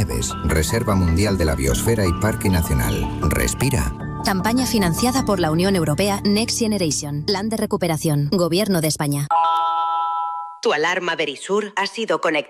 Nieves, Reserva Mundial de la Biosfera y Parque Nacional. Respira. Campaña financiada por la Unión Europea Next Generation. Plan de recuperación. Gobierno de España. Tu alarma Verisur ha sido conectada.